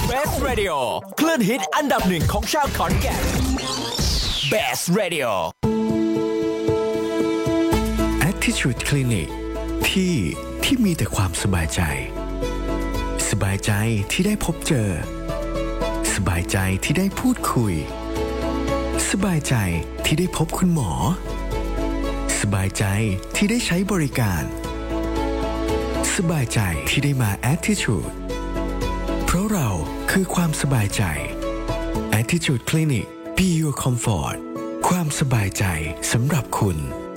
Best Radio คลื่นฮิตอันดับหนึ่งของชาวขอนแก่น Best Radio Attitude Clinic ที่มีแต่ความสบายใจสบายใจที่ได้พบเจอสบายใจที่ได้พูดคุยสบายใจที่ได้พบคุณหมอสบายใจที่ได้ใช้บริการสบายใจที่ได้มา Attitude เพราะเราคือความสบายใจ Attitude Clinic Be Your Comfort ความสบายใจสำหรับคุณ